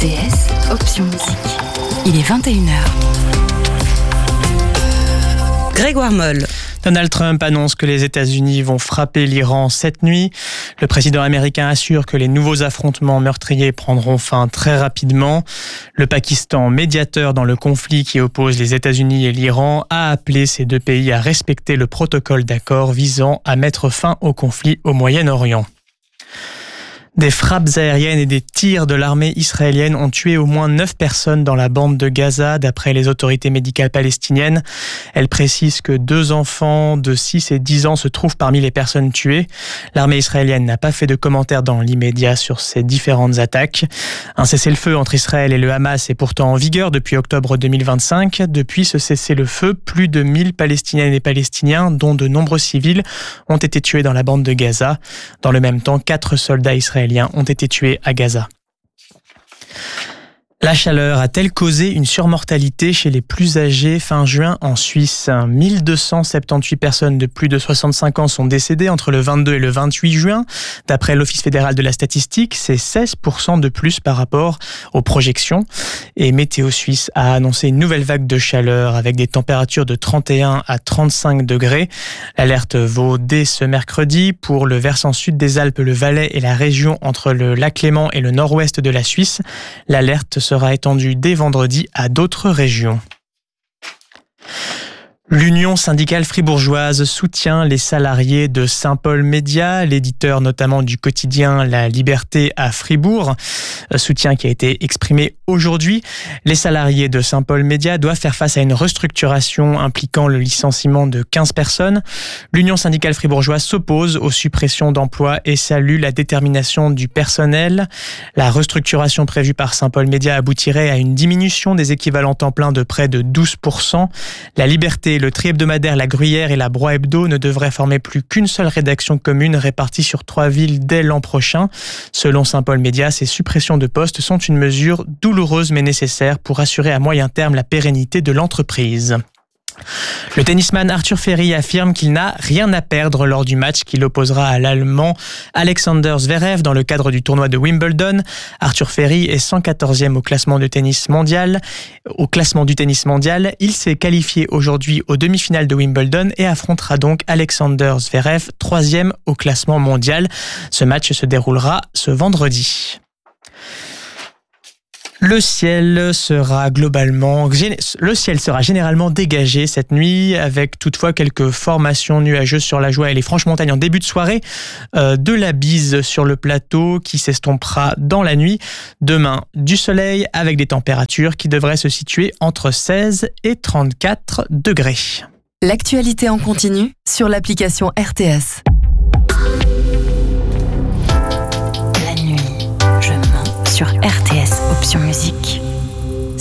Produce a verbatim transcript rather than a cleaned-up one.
T S, option musique. Il est vingt et une heures. Grégoire Moll. Donald Trump annonce que les États-Unis vont frapper l'Iran cette nuit. Le président américain assure que les nouveaux affrontements meurtriers prendront fin très rapidement. Le Pakistan, médiateur dans le conflit qui oppose les États-Unis et l'Iran, a appelé ces deux pays à respecter le protocole d'accord visant à mettre fin au conflit au Moyen-Orient. Des frappes aériennes et des tirs de l'armée israélienne ont tué au moins neuf personnes dans la bande de Gaza, d'après les autorités médicales palestiniennes. Elles précisent que deux enfants de six et dix ans se trouvent parmi les personnes tuées. L'armée israélienne n'a pas fait de commentaires dans l'immédiat sur ces différentes attaques. Un cessez-le-feu entre Israël et le Hamas est pourtant en vigueur depuis octobre deux mille vingt-cinq. Depuis ce cessez-le-feu, plus de mille Palestiniennes et Palestiniens, dont de nombreux civils, ont été tués dans la bande de Gaza. Dans le même temps, quatre soldats israéliens ont été tués à Gaza. La chaleur a-t-elle causé une surmortalité chez les plus âgés fin juin en Suisse? mille deux cent soixante-dix-huit personnes de plus de soixante-cinq ans sont décédées entre le vingt-deux et le vingt-huit juin. D'après l'Office fédéral de la statistique, c'est seize pour cent de plus par rapport aux projections. Et Météo Suisse a annoncé une nouvelle vague de chaleur avec des températures de trente et un à trente-cinq degrés. L'alerte vaut dès ce mercredi pour le versant sud des Alpes, le Valais et la région entre le lac Léman et le nord-ouest de la Suisse. L'alerte sera étendue dès vendredi à d'autres régions. L'Union syndicale fribourgeoise soutient les salariés de Saint-Paul Média, l'éditeur notamment du quotidien La Liberté à Fribourg. Soutien qui a été exprimé aujourd'hui. Les salariés de Saint-Paul Média doivent faire face à une restructuration impliquant le licenciement de quinze personnes. L'Union syndicale fribourgeoise s'oppose aux suppressions d'emplois et salue la détermination du personnel. La restructuration prévue par Saint-Paul Média aboutirait à une diminution des équivalents temps plein de près de douze pour cent. La Liberté, le tri-hebdomadaire La Gruyère et la Broye Hebdo ne devraient former plus qu'une seule rédaction commune répartie sur trois villes dès l'an prochain. Selon Saint-Paul Média, ces suppressions de postes sont une mesure douloureuse mais nécessaire pour assurer à moyen terme la pérennité de l'entreprise. Le tennisman Arthur Ferry affirme qu'il n'a rien à perdre lors du match qu'il opposera à l'Allemand Alexander Zverev dans le cadre du tournoi de Wimbledon. Arthur Ferry est cent quatorzième au classement de tennis mondial. Au classement du tennis mondial, il s'est qualifié aujourd'hui aux demi-finales de Wimbledon et affrontera donc Alexander Zverev, troisième au classement mondial. Ce match se déroulera ce vendredi. Le ciel sera globalement, le ciel sera généralement dégagé cette nuit, avec toutefois quelques formations nuageuses sur la Joie et les Franches-Montagnes en début de soirée. Euh, de la bise sur le plateau qui s'estompera dans la nuit. Demain, du soleil avec des températures qui devraient se situer entre seize et trente-quatre degrés. L'actualité en continu sur l'application R T S. La nuit, je mens sur R T S, option musique.